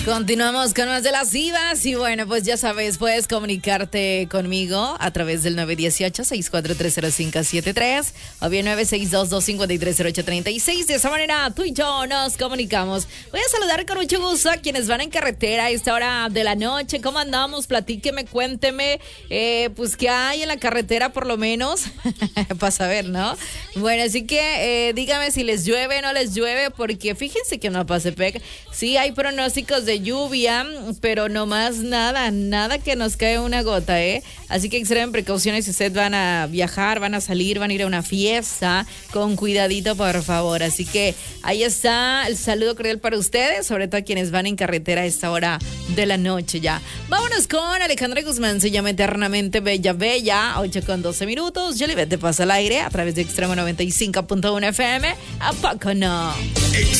Continuamos con más de las divas y bueno, pues ya sabes, puedes comunicarte conmigo a través del 918-6430573 o bien 962-2530836. De esa manera tú y yo nos comunicamos. Voy a saludar con mucho gusto a quienes van en carretera a esta hora de la noche. ¿Cómo andamos? Platíqueme, cuénteme, pues qué hay en la carretera por lo menos, para saber, ¿no? Bueno, así que dígame si les llueve o no les llueve, porque fíjense que en Mapasepec sí hay pronósticos de lluvia, pero no más nada que nos cae una gota, Así que extremen precauciones si ustedes van a viajar, van a salir, van a ir a una fiesta, con cuidadito, por favor. Así que ahí está el saludo cordial para ustedes, sobre todo a quienes van en carretera a esta hora de la noche ya. Vámonos con Alejandra Guzmán, se llama Eternamente Bella, 8:12 minutos. Yolibet te pasa al aire a través de Extremo 95.1 FM. ¿A poco no?